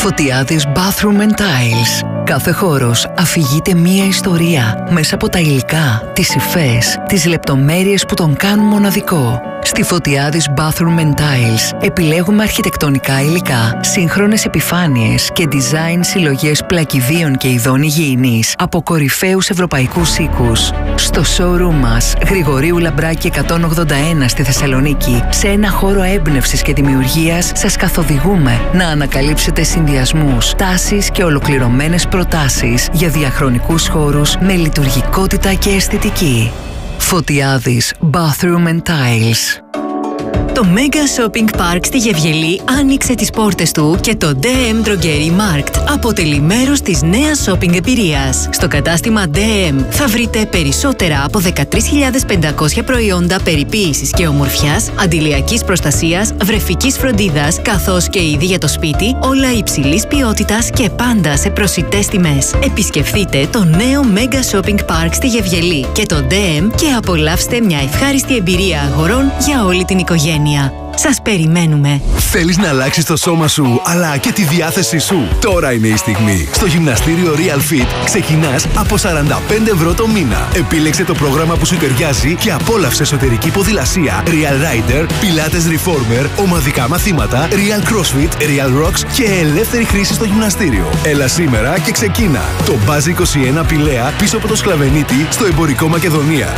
Φωτιάδης Bathroom and Tiles. Κάθε χώρος αφηγείται μία ιστορία μέσα από τα υλικά, τις υφές, τις λεπτομέρειες που τον κάνουν μοναδικό. Στη Φωτιάδης Bathroom and Tiles επιλέγουμε αρχιτεκτονικά υλικά, σύγχρονες επιφάνειες και design συλλογές πλακιδίων και ειδών υγιεινής από κορυφαίους ευρωπαϊκούς οίκους. Στο showroom μας, Γρηγορίου Λαμπράκη 181 στη Θεσσαλονίκη, σε ένα χώρο έμπνευσης και δημιουργίας, σας καθοδηγούμε να ανακαλύψετε συνδυασμούς, τάσεις και ολοκληρωμένες προτάσεις για διαχρονικούς χώρους με λειτουργικότητα και αισθητική. Φωτιάδης Bathroom and Tiles. Το Mega Shopping Park στη Γευγελή άνοιξε τις πόρτες του και το DM Drogerie Markt αποτελεί μέρος της νέας shopping εμπειρίας. Στο κατάστημα DM θα βρείτε περισσότερα από 13.500 προϊόντα περιποίησης και ομορφιάς, αντιλιακής προστασίας, βρεφικής φροντίδας, καθώς και είδη για το σπίτι, όλα υψηλής ποιότητας και πάντα σε προσιτές τιμές. Επισκεφτείτε το νέο Mega Shopping Park στη Γευγελή και το DM και απολαύστε μια ευχάριστη εμπειρία αγορών για όλη την οικογένεια. Σας περιμένουμε. Θέλεις να αλλάξεις το σώμα σου, αλλά και τη διάθεσή σου? Τώρα είναι η στιγμή. Στο γυμναστήριο Real Fit ξεκινάς από 45 ευρώ το μήνα. Επίλεξε το πρόγραμμα που σου ταιριάζει και απόλαυσε εσωτερική ποδηλασία, Real Rider, Pilates Reformer, ομαδικά μαθήματα, Real CrossFit, Real Rocks και ελεύθερη χρήση στο γυμναστήριο. Έλα σήμερα και ξεκίνα. Το Buzz 21 Πηλαία πίσω από το Σκλαβενίτη στο εμπορικό Μακεδονία.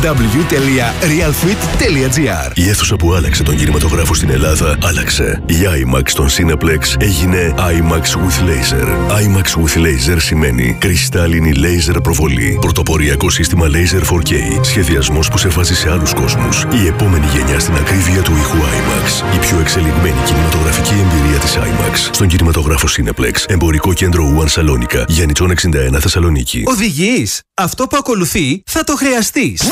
www.realfit.gr. Η αίθουσα που άλλαξε τον κινηματογράφο στην Ελλάδα άλλαξε. Η IMAX στον Cineplex έγινε IMAX with Laser. IMAX with Laser σημαίνει κρυστάλλινη laser προβολή. Πρωτοποριακό σύστημα Laser 4K. Σχεδιασμός που σε βάζει σε άλλους κόσμους. Η επόμενη γενιά στην ακρίβεια του ήχου IMAX. Η πιο εξελιγμένη κινηματογραφική εμπειρία της IMAX στον κινηματογράφο Cineplex. Εμπορικό κέντρο One Salonica. Γιάννητσον 61 Θεσσαλονίκη. Οδηγείς. Αυτό που ακολουθεί θα το χρειαστείς.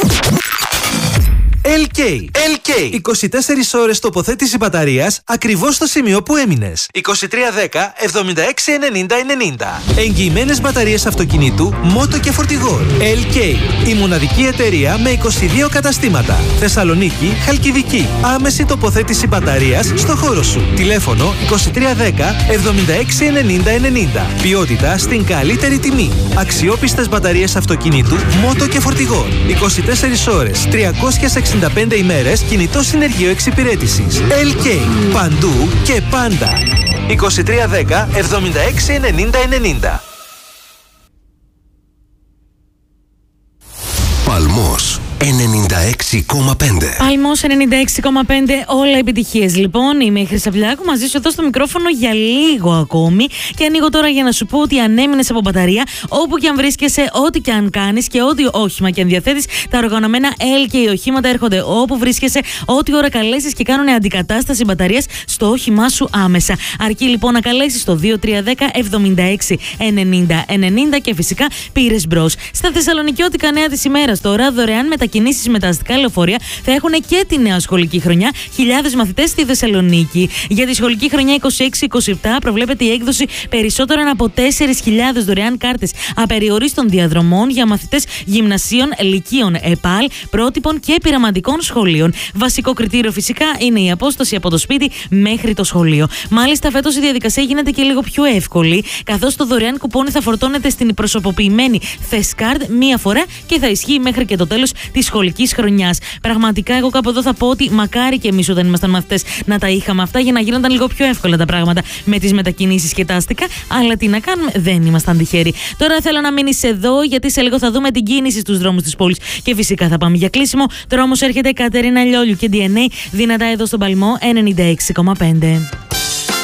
LK. 24 ώρες τοποθέτηση μπαταρίας ακριβώς στο σημείο που έμεινες. 2310 76 90 90. Εγγυημένες μπαταρίες αυτοκινήτου, μότο και φορτηγό. LK. Η μοναδική εταιρεία με 22 καταστήματα. Θεσσαλονίκη, Χαλκιδική. Άμεση τοποθέτηση μπαταρίας στο χώρο σου. Τηλέφωνο 2310 76 90 90. Ποιότητα στην καλύτερη τιμή. Αξιόπιστες μπαταρίες αυτοκινήτου, μότο και φορτηγό. 24 ώρες, 365 ημέρες κινητό συνεργείο εξυπηρέτησης. LK. Παντού και πάντα. 2310 76 90 90. Παλμός 96,5. Παλμός 96,5. Όλα επιτυχίες λοιπόν. Είμαι η Χρυσαβλιάκου μαζί σου εδώ στο μικρόφωνο για λίγο ακόμη. Και ανοίγω τώρα για να σου πω ότι αν έμεινες από μπαταρία, όπου και αν βρίσκεσαι, ό,τι και αν κάνεις και ό,τι όχημα και αν διαθέτεις, τα οργανωμένα LK οχήματα έρχονται όπου βρίσκεσαι, ό,τι ώρα καλέσεις και κάνουν αντικατάσταση μπαταρίας στο όχημά σου άμεσα. Αρκεί λοιπόν να καλέσεις το 2310 76 90 90 και φυσικά πήρες μπρος. Στα θεσσαλονικιώτικα νέα της ημέρας τώρα, δωρεάν μετακινήσεις με τα αστικά λεωφορεία θα έχουν και τη νέα σχολική χρονιά. Χιλιάδες μαθητές στη Θεσσαλονίκη. Για τη σχολική χρονιά 26-27 προβλέπεται η έκδοση περισσότερων από 4.000 δωρεάν κάρτες απεριορίστων διαδρομών για μαθητές γυμνασίων, λυκείων, ΕΠΑΛ, πρότυπων και πειραματικών σχολείων. Βασικό κριτήριο φυσικά είναι η απόσταση από το σπίτι μέχρι το σχολείο. Μάλιστα, φέτος η διαδικασία γίνεται και λίγο πιο εύκολη, καθώς το δωρεάν κουπόνι θα φορτώνεται στην προσωποποιημένη Thescard μία φορά και θα ισχύει μέχρι και το τέλος της σχολικής χρονιάς. Πραγματικά, εγώ κάπου εδώ θα πω ότι μακάρι και εμείς όταν ήμασταν μαθητές να τα είχαμε αυτά για να γίνονταν λίγο πιο εύκολα τα πράγματα με τις μετακινήσεις και τα αστικά. Αλλά τι να κάνουμε, δεν ήμασταν τυχεροί. Τώρα θέλω να μείνεις εδώ, γιατί σε λίγο θα δούμε την κίνηση στους δρόμους της πόλης και φυσικά θα πάμε για κλείσιμο. Τώρα όμως έρχεται η Κατερίνα Λιόλιου και DNA δυνατά εδώ στον Παλμό 96,5.